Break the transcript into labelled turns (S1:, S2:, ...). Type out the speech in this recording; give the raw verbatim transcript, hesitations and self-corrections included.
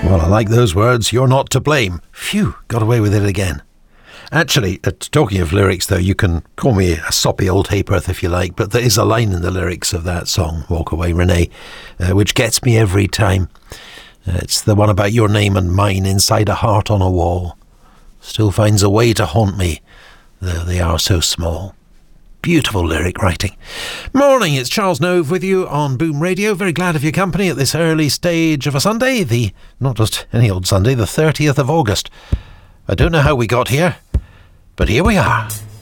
S1: Well, I like those words. You're not to blame. Phew, got away with it again. Actually, uh, talking of lyrics, though, you can call me a soppy old Hayperth if you like, but there is a line in the lyrics of that song, Walk Away Renee, uh, which gets me every time. Uh, it's the one about your name and mine inside a heart on a wall. Still finds a way to haunt me, though they are so small. Beautiful lyric writing. Morning, it's Charles Nove with you on Boom Radio. Very glad of your company at this early stage of a Sunday, the not just any old Sunday, the thirtieth of August. I don't know how we got here, but here we are.